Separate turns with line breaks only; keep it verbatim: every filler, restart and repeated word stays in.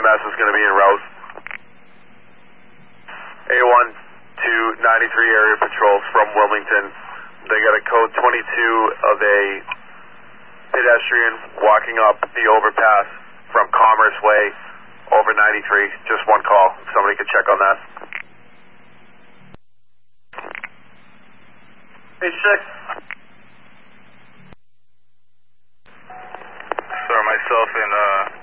M S is going to be en route. A one to ninety-three area patrols from Wilmington. They got a code twenty-two of a pedestrian walking up the overpass from Commerce Way over ninety-three. Just one call. Somebody could check on that. Page six.
Sir, myself and uh,